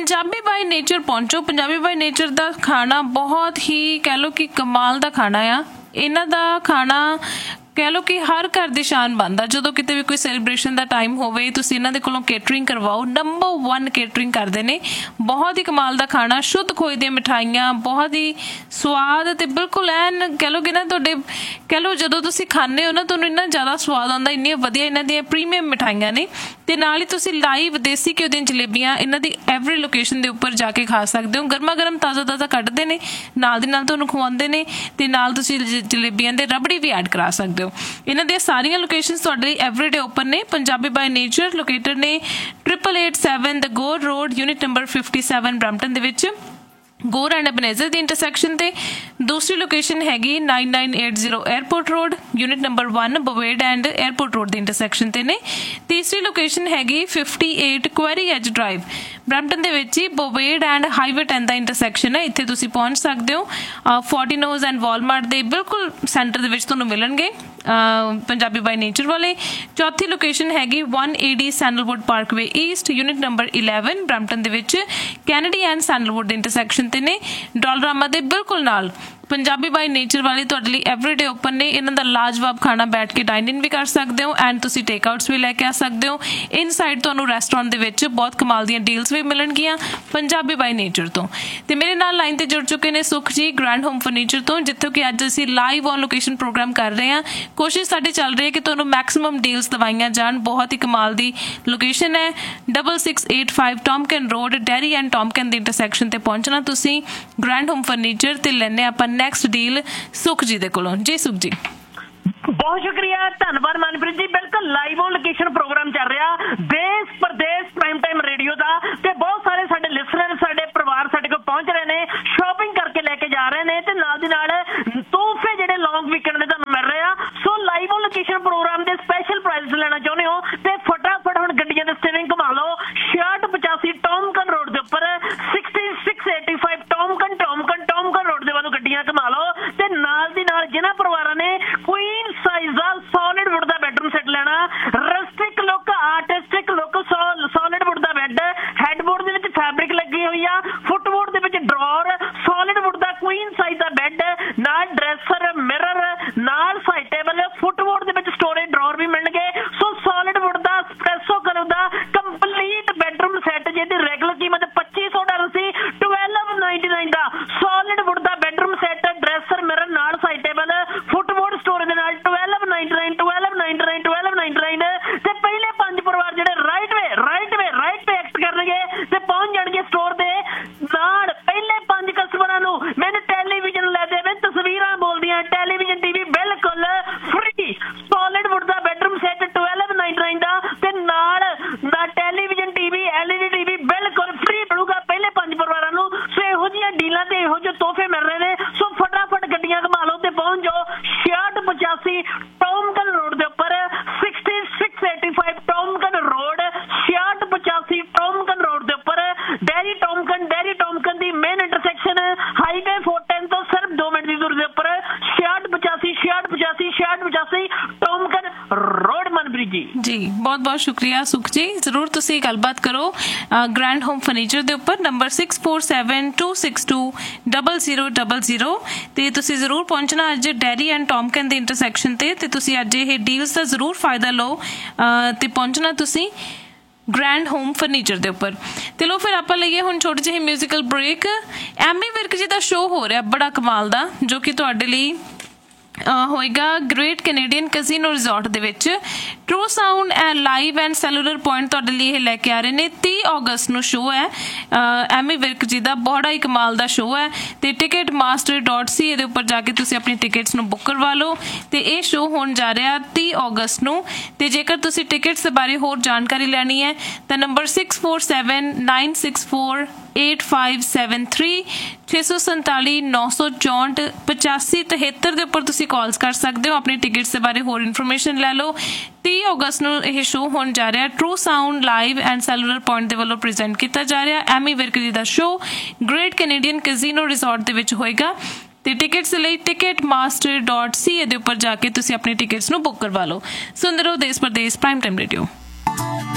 Punjabi by nature ਪਹੁੰਚੋ। Punjabi by nature ਦਾ ਖਾਣਾ ਬਹੁਤ ਹੀ ਕਹਿ ਲਓ ਕਿ ਕਮਾਲ ਦਾ ਖਾਣਾ ਆ। ਇਹਨਾਂ ਦਾ ਖਾਣਾ ਕਹਿ ਲਓ ਕਿ ਹਰ ਘਰ ਦੀ ਸ਼ਾਨ ਬਣਦਾ। ਜਦੋਂ ਕਿਤੇ ਵੀ ਕੋਈ ਸੈਲੀਬ੍ਰੇਸ਼ਨ ਦਾ ਟਾਈਮ ਹੋਵੇ ਤੁਸੀਂ ਇਹਨਾਂ ਦੇ ਕੋਲੋਂ ਕੇਟਰਿੰਗ ਕਰਵਾਓ। ਨੰਬਰ 1 ਕੇਟਰਿੰਗ ਕਰਦੇ ਨੇ। ਬਹੁਤ ਹੀ ਕਮਾਲ ਦਾ ਖਾਣਾ, ਸ਼ੁੱਧ ਖੋਏ ਦੀਆਂ ਮਿਠਾਈਆਂ, ਬਹੁਤ ਹੀ ਸਵਾਦ ਅਤੇ ਬਿਲਕੁਲ ਐਨ ਕਹਿ ਲਓ ਕਿ ਨਾ ਤੁਹਾਡੇ ਕਹਿ ਲਓ ਜਦੋਂ ਤੁਸੀਂ ਖਾਂਦੇ ਹੋ ਨਾ ਤੁਹਾਨੂੰ ਇੰਨਾ ਜ਼ਿਆਦਾ ਸਵਾਦ ਆਉਂਦਾ। ਇੰਨੀਆਂ ਵਧੀਆ ਇਹਨਾਂ ਦੀਆਂ ਪ੍ਰੀਮੀਅਮ ਮਿਠਾਈਆਂ ਨੇ ਅਤੇ ਨਾਲ ਹੀ ਤੁਸੀਂ ਲਾਈਵ ਦੇਸੀ ਘਿਓ ਦੀਆਂ ਜਲੇਬੀਆਂ ਇਹਨਾਂ ਦੀ ਐਵਰੀ ਲੋਕੇਸ਼ਨ ਦੇ ਉੱਪਰ ਜਾ ਕੇ ਖਾ ਸਕਦੇ ਹੋ। ਗਰਮਾ ਗਰਮ ਤਾਜ਼ਾ ਤਾਜ਼ਾ ਕੱਢਦੇ ਨੇ, ਨਾਲ ਦੀ ਨਾਲ ਤੁਹਾਨੂੰ ਖਵਾਉਂਦੇ ਨੇ ਅਤੇ ਨਾਲ ਤੁਸੀਂ ਜਲੇਬੀਆਂ ਦੇ ਰਬੜੀ ਵੀ ਐਡ ਕਰਾ ਸਕਦੇ ਹੋ। ਇਹਨਾਂ ਦੀਆਂ ਸਾਰੀਆਂ ਲੋਕੇਸ਼ਨਸ ਤੁਹਾਡੇ ਲਈ ਐਵਰੀਡੇ ਓਪਨ ਨੇ। ਪੰਜਾਬੀ ਬਾਈ ਨੇਚਰ ਲੋਕੇਟਡ ਨੇ 8887 ਦ ਗੋਰ ਰੋਡ, ਯੂਨਿਟ ਨੰਬਰ 57 ਬਰੈਂਪਟਨ ਦੇ ਵਿੱਚ, ਗੋਰ ਐਂਡ ਅਬਨੇਜ਼ਰ ਦੀ ਇੰਟਰਸੈਕਸ਼ਨ ਤੇ। ਦੂਸਰੀ ਲੋਕੇਸ਼ਨ ਹੈਗੀ 9980 airport road, unit number 1 ਬਵੇਡ and airport road the intersection ਤੇ ਨੇ। ਤੀਸਰੀ ਲੋਕੇਸ਼ਨ ਹੈਗੀ 58 ਕੁਐਰੀ ਐਜ ਡਰਾਈਵ, ਬਰੈਂਪਟਨ ਦੇ ਵਿੱਚ ਹੀ ਬਵੇਡ ਐਂਡ ਹਾਈਵੇ 10 ਦਾ ਇੰਟਰਸੈਕਸ਼ਨ ਹੈ। ਇੱਥੇ ਤੁਸੀਂ ਪਹੁੰਚ ਸਕਦੇ ਹੋ। ਫੋਰਟੀਨੋਜ਼ ਐਂਡ ਵਾਲਮਾਰਟ ਦੇ ਬਿਲਕੁਲ ਸੈਂਟਰ ਦੇ ਵਿੱਚ ਤੁਹਾਨੂੰ ਮਿਲਣਗੇ ਪੰਜਾਬੀ ਬਾਈ ਨੇਚਰ ਵਾਲੇ। ਚੌਥੀ ਲੋਕੇਸ਼ਨ ਹੈਗੀ 180 sandalwood Parkway East, unit number 11 Brampton ਦੇ ਵਿੱਚ, ਕੈਨੇਡੀ ਐਂਡ ਸੈਂਡਲਵੁੱਡ ਦੇ ਇੰਟਰਸੈਕਸ਼ਨ ਤੇ ਨੇ। ਡੋਲਰਾਮਾ ਦੇ ਬਿਲਕੁਲ ਨਾਲ ਪੰਜਾਬੀ ਬਾਈ ਨੇਚਰ ਵਾਲੇ ਤੁਹਾਡੇ ਲਈ ਐਵਰੀਡੇ ਓਪਨ ਨੇ। ਇਹਨਾਂ ਦਾ ਲਾਜਵਾਬ ਖਾਣਾ ਬੈਠ ਕੇ ਡਾਈਨ ਇਨ ਵੀ ਕਰ ਸਕਦੇ ਹੋ ਐਂਡ ਤੁਸੀਂ ਟੇਕ ਆਊਟਸ ਵੀ ਲੈ ਕੇ ਆ ਸਕਦੇ ਹੋ। ਇਨਸਾਈਡ ਤੁਹਾਨੂੰ ਰੈਸਟੋਰੈਂਟ ਦੇ ਵਿੱਚ ਬਹੁਤ ਕਮਾਲ ਦੀਆਂ ਡੀਲਸ ਵੀ ਮਿਲਣਗੀਆਂ ਪੰਜਾਬੀ ਬਾਈ ਨੇਚਰ ਤੋਂ। ਤੇ ਮੇਰੇ ਨਾਲ ਲਾਈਨ ਤੇ ਜੁੜ ਚੁੱਕੇ ਨੇ ਸੁਖ ਜੀ ਗ੍ਰੈਂਡ ਹੋਮ ਫਰਨੀਚਰ ਤੋਂ, ਜਿੱਥੋਂ ਕਿ ਅੱਜ ਅਸੀਂ ਲਾਈਵ ਔਨ ਲੋਕੇਸ਼ਨ ਪ੍ਰੋਗਰਾਮ ਕਰ ਰਹੇ ਹਾਂ। ਕੋਸ਼ਿਸ਼ ਸਾਡੀ ਚੱਲ ਰਹੀ ਹੈ ਕਿ ਤੁਹਾਨੂੰ ਮੈਕਸੀਮਮ ਡੀਲਸ ਦਵਾਈਆਂ ਜਾਣ। ਬਹੁਤ ਹੀ ਕਮਾਲ ਦੀ ਲੋਕੇਸ਼ਨ ਹੈ 6685 ਟੌਮਕਨ road, dairy and ਟੌਮਕਨ the intersection ਤੇ ਪਹੁੰਚਣਾ ਤੁਸੀਂ ਗ੍ਰੈਂਡ ਹੋਮ ਫਰਨੀਚਰ ਤੇ ਲੈਣੇ ਆਪਾਂ ਨੈਕਸਟ ਡੀਲ ਸੁਖ ਜੀ ਦੇ ਕੋਲੋਂ। ਜੀ ਸੁਖ ਜੀ ਬਹੁਤ ਸ਼ੁਕਰੀਆ, ਧੰਨਵਾਦ ਮਨਪ੍ਰੀਤ ਜੀ। ਬਿਲਕੁਲ ਲਾਈਵ ਔਨ ਲੋਕੇਸ਼ਨ ਪ੍ਰੋਗਰਾਮ ਚੱਲ ਰਿਹਾ ਦੇਸ਼ ਪ੍ਰਦੇਸ਼ ਪ੍ਰਾਈਮ ਟਾਈਮ ਰੇਡੀਓ ਦਾ, ਤੇ ਬਹੁਤ ਸਾਰੇ ਸਾਡੇ ਲਿਸਨਰ ਸਾਡੇ ਪਰਿਵਾਰ ਸਾਡੇ ਕੋਲ ਪਹੁੰਚ ਰਹੇ ਨੇ, ਸ਼ਾਪਿੰਗ ਕਰਕੇ ਲੈ ਕੇ ਜਾ ਰਹੇ ਨੇ ਤੇ ਨਾਲ ਦੀ ਨਾਲ ਤੋਹਫੇ ਜਿਹੜੇ ਲੌਂਗ ਵੀਕਐਂਡ ਦੇ ਤੁਹਾਨੂੰ ਮਿਲ ਰਹੇ ਆ। So live on location programme ਦੇ ਸਪੈਸ਼ਲ ਪ੍ਰਾਈਜ਼ ਲੈਣਾ ਚਾਹੁੰਦੇ ਹੋ ਤੇ ਫਟਾਫਟ ਹੁਣ ਗੱਡੀਆਂ ਦੇ ਸਟੀਅਰਿੰਗ ਘੁਮਾ ਲਓ। 6685 ਟੌਮਕਨ ਰੋਡ ਦੇ ਉੱਪਰ 6685 ਟੌਮਕਨ ਰੋਡ ਦੇ ਵੱਲੋਂ ਗੱਡੀਆਂ ਘੁਮਾ ਲਓ। ਤੇ ਨਾਲ ਦੀ ਨਾਲ ਜਿਹਨਾਂ ਪਰਿਵਾਰਾਂ ਨੇ ਕੁਈਨ ਸਾਈਜ਼ ਦਾ ਸੋਲਿਡ ਵੁੱਡ ਦਾ ਬੈਡਰੂਮ ਸੈੱਟ ਲੈਣਾ, ਰਸਟਿਕ look artistic look solid wood ਦਾ ਬੈੱਡ, ਹੈਡਬੋਰਡ ਦੇ ਵਿੱਚ ਫੈਬਰਿਕ ਲੱਗੀ ਹੋਈ ਆ, ਫੁੱਟਬੋਰਡ ਦੇ ਵਿੱਚ ਡਰਾਅਰ, ਸੋਲਿਡ ਵੁੱਡ ਦਾ ਕੁਈਨ ਸਾਈਜ਼ ਦਾ ਬੈੱਡ, ਨਾਲ ਡਰੈਸਰ, ਮਿਰਰ, ਨਾਲ ਸਾਈਡ ਟੇਬਲ, ਫੁੱਟਬੋਰਡ ਦੇ ਵਿੱਚ ਸਟੋਰੇਜ ਡਰਾਅਰ ਵੀ ਮਿਲਣਗੇ। ਸੋ ਸੋਲਿਡ ਵੁੱਡ ਦਾ ਐਸਪ੍ਰੈਸੋ ਕਲਰ ਦਾ ਕੰਪਲੀਟ ਬੈਡਰੂਮ ਸੈੱਟ, ਜਿਹਦੀ ਰੈਗੂਲਰ ਕੀਮਤ $2500 ਸੀ, $1299 ਦਾ ਸੋਲਿਡ ਵੁੱਡ ਦਾ ਬੈਡਰੂਮ ਸੈੱਟ, ਡਰੈਸਰ, ਮਿਰਰ, ਨਾਲ ਸਾਈਡ ਟੇਬਲ, ਫੁੱਟਬੋਰਡ ਸਟੋਰੇਜ ਦੇ ਨਾਲ $1299 ਤੇ ਪਹਿਲੇ 5 ਪਰਿਵਾਰ ਜਿਹੜੇ ਰਾਈਟ ਵੇ ਐਕਟ ਕਰਨਗੇ ਤੇ ਪਹੁੰਚ ਜਾਣਗੇ ਸਟੋਰ ਦੇ ਨਾਲ। ਪਹਿਲੇ 5 ਕਸਟਮਰਾਂ ਨੂੰ ਮੈਨੂੰ ਟੈਲੀਵਿਜ਼ਨ ਲੈ ਦੇਵੇ, ਤਸਵੀਰਾਂ ਬੋਲਦੀਆਂ, ਟੈਲੀਵਿਜ਼ਨ ਟੀਵੀ ਬਿਲਕੁਲ ਫ੍ਰੀ, ਸੋਲਿਡ ਵੁੱਡ ਦਾ ਬੈਡਰੂਮ ਸੈੱਟ $1299 ਦਾ ਤੇ ਨਾਲ ਟੈਲੀਵਿਜ਼ਨ ਟੀਵੀ LED ਟੀਵੀ ਬਿਲਕੁਲ ਫ੍ਰੀ ਮਿਲੂਗਾ ਪਹਿਲੇ 5 ਪਰਿਵਾਰਾਂ ਨੂੰ। ਸੋ ਇਹੋ ਜਿਹੀਆਂ ਡੀਲਾਂ ਤੇ ਇਹੋ ਜਿਹੇ ਤੋਹਫੇ ਮਿਲ ਰਹੇ ਨੇ। ਸੋ ਫਟਾਫਟ ਗੱਡੀਆਂ ਘੁਮਾ ਲਓ ਤੇ ਪਹੁੰਚ ਜਾਓ 6685 ਟੌਮਕਨ ਰੋਡ ਦੇ ਉੱਪਰ, 6685 ਟੌਮਕਨ ਰੋਡ, 6685 ਟੌਮਕਨ ਰੋਡ ਦੇ ਉੱਪਰ, ਡੈਰੀ ਟੌਮਕਨ ਦੀ ਮੇਨ ਇੰਟਰਸੈਕਸ਼ਨ ਹਾਈਵੇ 410 ਤੋਂ ਸਿਰਫ 2 ਮਿੰਟ ਦੀ ਦੂਰੀ ਦੇ ਉੱਪਰ 6685 ਟੌਮਕਨ ਰੋਡ। ਮਨਪ੍ਰੀਤ ਜੀ ਜੀ ਬਹੁਤ ਬਹੁਤ ਸ਼ੁਕਰੀਆ ਸੁਖ ਜੀ। ਜ਼ਰੂਰ ਤੁਸੀਂ ਗੱਲਬਾਤ ਕਰੋ ਗ੍ਰੈਂਡ ਹੋਮ ਫਰਨੀਚਰ ਦੇ ਉੱਪਰ, ਨੰਬਰ 6472620000 ਤੇ ਤੁਸੀਂ ਜ਼ਰੂਰ ਪਹੁੰਚਣਾ ਅੱਜ ਡੈਰੀ ਐਂਡ ਟੌਮਕਨ ਦੀ ਇੰਟਰਸੈਕਸ਼ਨ ਤੇ ਤੁਸੀਂ ਅੱਜ ਇਹ ਡੀਲਸ ਦਾ ਜ਼ਰੂਰ ਫਾਇਦਾ ਲਓ ਤੇ ਪਹੁੰਚਣਾ ਤੁਸੀਂ ਗ੍ਰੈਂਡ ਹੋਮ ਫਰਨੀਚਰ ਦੇ ਉੱਪਰ। ਤੇ ਲੋ ਫਿਰ ਆਪਾਂ ਲਈਏ ਹੁਣ ਛੋਟੀ ਜਿਹੀ ਮਿਊਜ਼ੀਕਲ ਬ੍ਰੇਕ। ਐਮੀ ਵਿਰਕ ਜੀ ਦਾ ਸ਼ੋਅ ਹੋ ਰਿਹਾ ਬੜਾ ਕਮਾਲ ਦਾ, ਜੋ ਕਿ ਤੁਹਾਡੇ ਲਈ ਹੋਏਗਾ ਗ੍ਰੇਟ ਕੈਨੇਡੀਅਨ ਕੈਸੀਨੋ ਰਿਜ਼ੋਰਟ ਦੇ ਵਿੱਚ। True sound and live and cellular point ਤੁਹਾਡੇ ਲਈ ਇਹ ਲੈ ਕੇ ਆ ਰਹੇ ਨੇ। 30 ਅਗਸਤ ਨੂੰ ਸ਼ੋਅ ਹੈ ਐਮੀ ਵਿਰਕ ਜੀ ਦਾ, ਬੜਾ ਹੀ ਕਮਾਲ ਦਾ ਸ਼ੋਅ ਹੈ ਤੇ ticketmaster.ca ਦੇ ਉੱਪਰ ਜਾ ਕੇ ਤੁਸੀਂ ਆਪਣੀ ਟਿਕਟਸ ਨੂੰ ਬੁੱਕ ਕਰਵਾ ਲਓ। ਤੇ ਇਹ ਸ਼ੋਅ ਹੋਣ ਜਾ ਰਿਹਾ 30 ਅਗਸਤ ਨੂੰ। ਤੇ ਜੇਕਰ ਤੁਸੀਂ ਟਿਕਟਸ ਦੇ ਬਾਰੇ ਹੋਰ ਜਾਣਕਾਰੀ ਲੈਣੀ ਹੈ ਤਾਂ ਨੰਬਰ 6479648573 647 964 8573 ਦੇ ਉੱਪਰ ਤੁਸੀਂ ਕਾਲਸ ਕਰ ਸਕਦੇ ਹੋ। ਆਪਣੀ ਟਿਕਟਸ ਦੇ ਬਾਰੇ ਹੋਰ ਇਨਫੋਰਮੇਸ਼ਨ ਲੈ ਲਓ। 30 ਅਗਸਤ ਨੂੰ ਇਹ ਸ਼ੋਅ ਹੋਣ ਜਾ ਰਿਹਾ true sound live and cellular point ਦੇ ਵੱਲੋਂ ਪ੍ਰੈਜ਼ੈਂਟ ਕੀਤਾ ਜਾ ਰਿਹਾ। ਐਮੀ ਵਿਰਕ ਜੀ ਦਾ show great Canadian casino resort ਦੇ ਵਿੱਚ ਹੋਏਗਾ। ਤੇ ਟਿਕਟਸ ਲਈ ticketmaster.ca ਦੇ ਉੱਪਰ ਜਾ ਕੇ ਤੁਸੀਂ ਆਪਣੀ ਟਿਕਟਸ ਨੂੰ ਬੁੱਕ ਕਰਵਾ ਲਓ। ਸੁਣਦੇ ਰਹੋ ਦੇਸ਼ ਪ੍ਰਦੇਸ਼ ਪ੍ਰਾਈਮ ਟਾਈਮ ਰੇਡੀਓ।